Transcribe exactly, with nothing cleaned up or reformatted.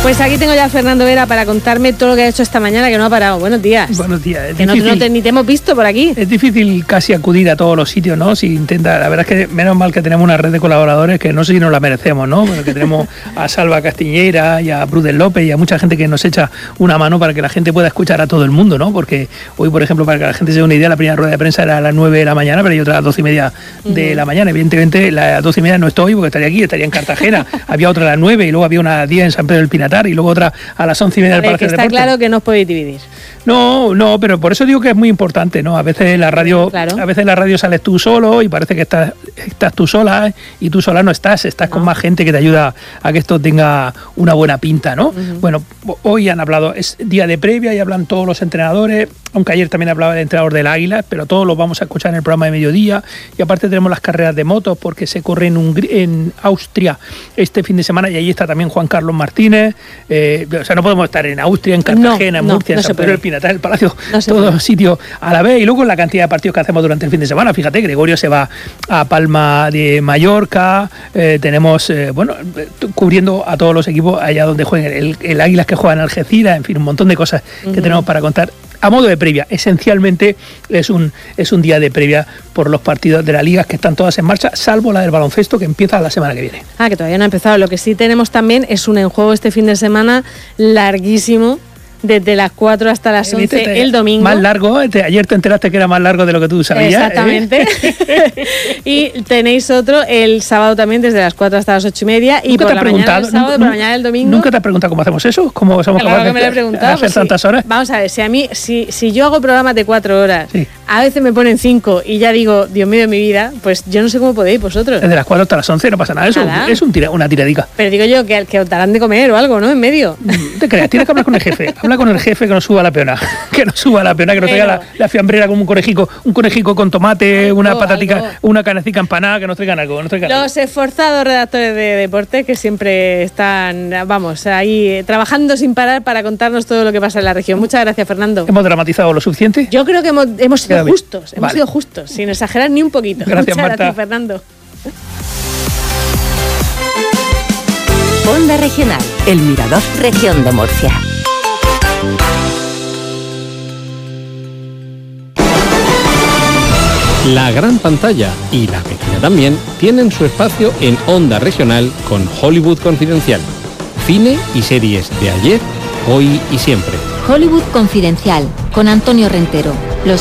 Pues aquí tengo ya a Fernando Vera para contarme todo lo que ha hecho esta mañana, que no ha parado. Buenos días. Buenos días. Es que no, no te, ni te hemos visto por aquí. Es difícil casi acudir a todos los sitios, ¿no? Si intenta, la verdad es que menos mal que tenemos una red de colaboradores que no sé si nos la merecemos, ¿no? Porque tenemos a Salva Castiñeira y a Bruden López y a mucha gente que nos echa una mano para que la gente pueda escuchar a todo el mundo, ¿no? Porque hoy, por ejemplo, para que la gente se dé una idea, la primera rueda de prensa era a las nueve de la mañana, pero hay otra a las doce y media de uh-huh. la mañana. Evidentemente, a las doce y media no estoy porque estaría aquí, estaría en Cartagena. Había otra a las nueve y luego había una a las diez en San Pedro del Pinatar y luego otra a las once y media del Palacio de Deportes. Está claro que no os podéis dividir. No, no, pero por eso digo que es muy importante, ¿no? A veces la radio, claro. a veces la radio sales tú solo y parece que estás, estás tú sola y tú sola no estás, estás no. con más gente que te ayuda a que esto tenga una buena pinta, ¿no? Uh-huh. Bueno, hoy han hablado, es día de previa y hablan todos los entrenadores, aunque ayer también hablaba el entrenador del Águila, pero todos los vamos a escuchar en el programa de mediodía. Y aparte tenemos las carreras de motos porque se corre en, Hungría, en Austria este fin de semana y ahí está también Juan Carlos Martínez. Eh, o sea, no podemos estar en Austria, en Cartagena, en no, Murcia, no, en San Pedro del Pinatar, el Palacio, no todos los sitios a la vez. Y luego la cantidad de partidos que hacemos durante el fin de semana. Fíjate, Gregorio se va a Palma de Mallorca. Eh, tenemos, eh, bueno, cubriendo a todos los equipos allá donde jueguen. El, el Águilas que juega en Algeciras, en fin, un montón de cosas uh-huh. que tenemos para contar. A modo de previa, esencialmente es un, es un día de previa por los partidos de la Liga que están todas en marcha, salvo la del baloncesto que empieza la semana que viene. Ah, que todavía no ha empezado. Lo que sí tenemos también es un enjuego este fin de semana larguísimo, desde las cuatro hasta las once te, el domingo. Más largo, te, ayer te enteraste que era más largo de lo que tú sabías. Exactamente. ¿eh? Y tenéis otro el sábado también desde las cuatro hasta las ocho y media. Y por la mañana el sábado, por la mañana el domingo. ¿Nunca te has preguntado cómo hacemos eso? ¿Cómo somos claro capaces que me lo he preguntado, de hacer pues tantas sí. horas? Vamos a ver, si a mí, si, si yo hago programas de cuatro horas, sí. a veces me ponen cinco y ya digo, Dios mío de mi vida, pues yo no sé cómo podéis vosotros. Desde las cuatro hasta las once no pasa nada, eso nada. Es un tira, una tiradica. Pero digo yo que, que os darán de comer o algo, ¿no? En medio. No te creas, tienes que hablar con el jefe. Habla con el jefe que nos suba la peona, que nos suba la peona, que nos traiga la, la fiambrera como un conejico, un conejico con tomate, algo, una patatica, algo. una canecica empanada, que nos traigan algo. Nos traigan Los algo. esforzados redactores de deporte que siempre están, vamos, ahí trabajando sin parar para contarnos todo lo que pasa en la región. Muchas gracias, Fernando. ¿Hemos dramatizado lo suficiente? Yo creo que hemos, hemos sido justos, hemos vale. sido justos, sin exagerar ni un poquito. Gracias, Muchas Marta. gracias, Fernando. Onda Regional, El Mirador, Región de Murcia. La gran pantalla y la pequeña también tienen su espacio en Onda Regional con Hollywood Confidencial. Cine y series de ayer, hoy y siempre. Hollywood Confidencial con Antonio Rentero.